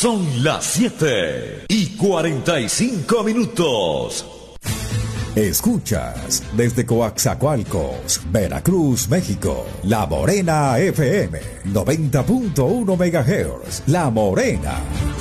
Son las 7:45. Escuchas desde Coaxacualcos, Veracruz, México, La Morena FM, 90.1 MHz, La Morena.